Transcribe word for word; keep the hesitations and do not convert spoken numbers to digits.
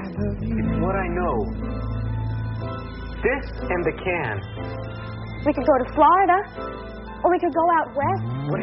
love you. It's what I know. This and the can. We could go to Florida, or we could go out west. What